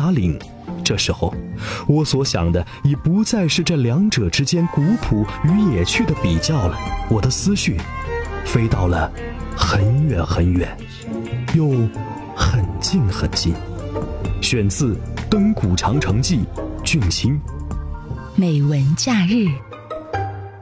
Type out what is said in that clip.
哑铃。这时候，我所想的已不再是这两者之间古朴与野趣的比较了，我的思绪飞到了很远很远，又很近很近。选自《登古长城记》，俊卿。 美文假日。